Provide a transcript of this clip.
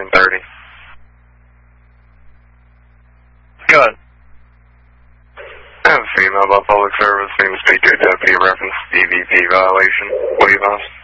1130. Go ahead. I have a female about public service. Name is speaker deputy reference DVP violation. What do you ask?